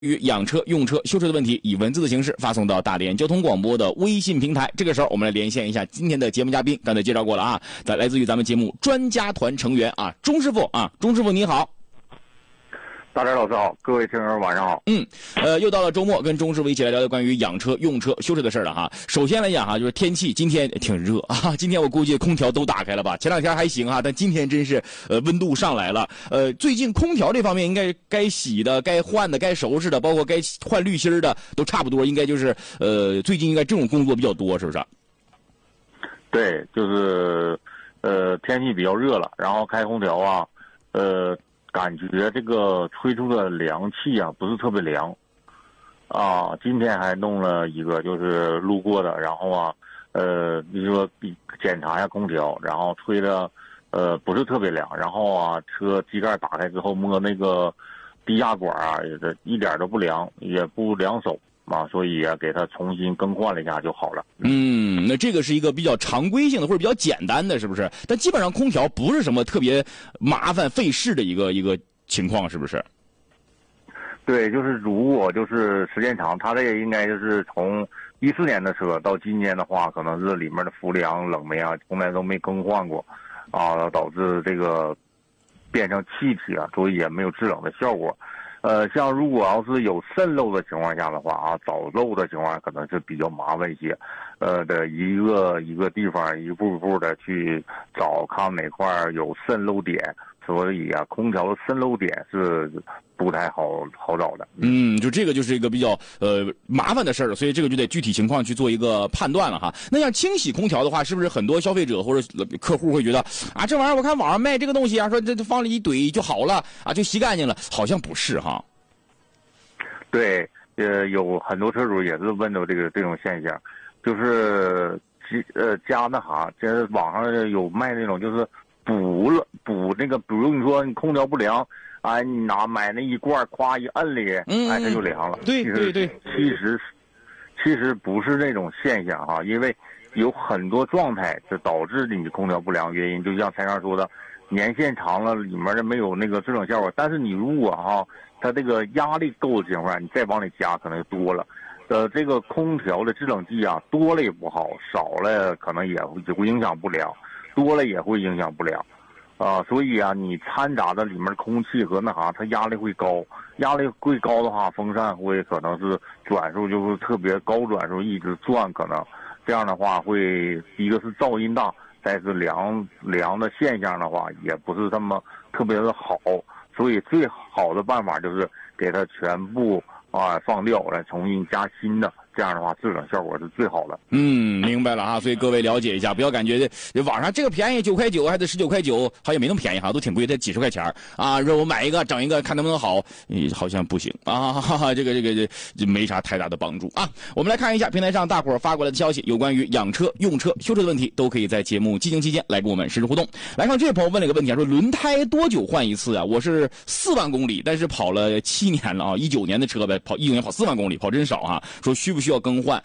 与养车、用车、修车的问题，以文字的形式发送到大连交通广播的微信平台。这个时候，我们来连线一下今天的节目嘉宾，刚才介绍过了啊，来自于咱们节目专家团成员啊，钟师傅啊，钟师傅你好。 大连老师好，各位听友晚上好。 又到了周末，跟钟师傅一起来聊聊关于养车、用车、修车的事了哈。首先来讲哈，就是天气今天挺热啊，今天我估计空调都打开了吧，前两天还行哈，但今天真是温度上来了。最近空调这方面应该该洗的、该换的、该收拾的，包括该换滤芯的都差不多，应该就是最近应该这种工作比较多，是不是？ 对，就是天气比较热了，然后开空调啊，感觉这个吹出的凉气啊不是特别凉，啊，今天还弄了一个就是路过的，然后啊，你说检查一下空调，然后吹的不是特别凉，然后啊车机盖打开之后摸那个低压管啊，也一点都不凉，也不凉手啊，所以啊给它重新更换了一下就好了。 那这个是一个比较常规性的或者比较简单的，是不是？但基本上空调不是什么特别麻烦费事的一个情况，是不是？ 对，就是如果就是时间长，它这个应该就是从14年的车到今年的话，可能是里面的氟利昂、冷媒啊，从来都没更换过，啊，导致这个变成气体了，所以也没有制冷的效果。像如果要是有渗漏的情况下的话啊，早漏的情况下可能是比较麻烦一些，的一个地方一步步的去找看哪块有渗漏点，所以啊，空调的渗漏点是不太好找的。 就这个就是一个比较麻烦的事儿，所以这个就得具体情况去做一个判断了哈。那像清洗空调的话，是不是很多消费者或者客户会觉得啊，这玩意儿我看网上卖这个东西啊，说这放里一怼就好了啊，就洗干净了，好像不是哈。 对，有很多车主也是问到这种现象，就是加那啥，这网上有卖那种就是补那个，比如你说你空调不凉，哎，你买那一罐，夸一摁里，哎，它就凉了。 对对对， 其实不是那种现象哈，因为有很多状态是导致你空调不良原因，就像才上说的，年限长了里面的没有那个制冷效果，但是你如果哈，它这个压力够的情况下，你再往里加可能就多了。这个空调的制冷剂啊，多了也不好，少了可能也会影响不良，多了也会影响不良。所以啊，你掺杂的里面的空气和那啥，它压力会高，压力会高的话，风扇会可能是转速就是特别高转速一直转，可能这样的话会一个是噪音大，再是凉的现象的话也不是这么特别的好，所以最好的办法就是给它全部放掉，来重新加新的。这样的话，制冷效果是最好的。 明白了啊，所以各位了解一下，不要感觉网上这个便宜9块9，还得19块9，好像没那么便宜哈，都挺贵，得几十块钱啊。说我买一个整一个，看能不能好，好像不行啊。这个没啥太大的帮助啊。我们来看一下平台上大伙发过来的消息，有关于养车、用车、修车的问题，都可以在节目进行期间来跟我们实时互动。来看这位朋友问了个问题啊，说轮胎多久换一次啊？我是4万公里，但是跑了7年了啊，19年的车呗，跑19年跑4万公里，跑真少啊。说需不需要更换？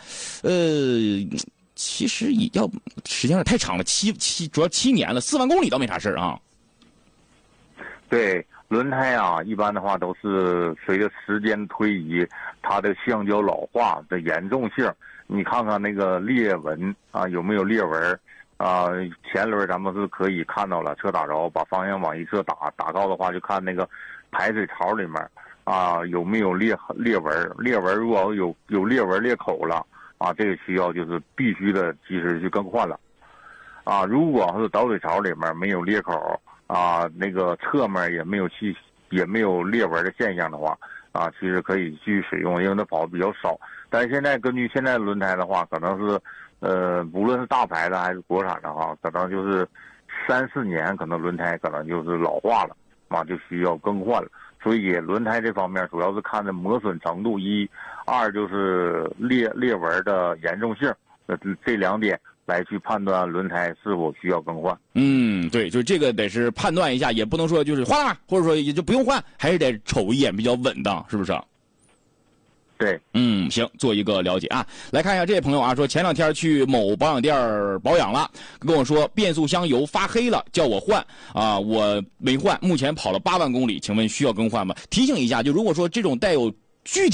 其实也要时间有点太长了，主要7年了，4万公里倒没啥事啊。 对，轮胎啊，一般的话都是随着时间推移，它的橡胶老化的严重性，你看看那个裂纹啊，有没有裂纹啊？前轮咱们是可以看到了，车打着把方向往一侧打高的话，就看那个排水槽里面啊有没有裂纹，裂纹如果有裂纹裂口了啊，这个需要就是必须的及时去更换了啊。如果是导水槽里面没有裂口啊，那个侧面也没有裂纹的现象的话啊，其实可以去使用，因为它跑的比较少。但是现在根据现在轮胎的话，可能是无论是大牌的还是国产的话，可能就是3、4年，可能轮胎可能就是老化了啊，就需要更换了。所以轮胎这方面主要是看的磨损程度，2就是裂纹的严重性，这2点来去判断轮胎是否需要更换。 对，就这个得是判断一下，也不能说就是换了，或者说也就不用换，还是得瞅一眼比较稳当，是不是？ 对， 行，做一个了解啊。来看一下这位朋友啊，说前2天去某保养店保养了，跟我说变速箱油发黑了，叫我换啊，我没换，目前跑了8万公里，请问需要更换吗？提醒一下，就如果说这种带有具体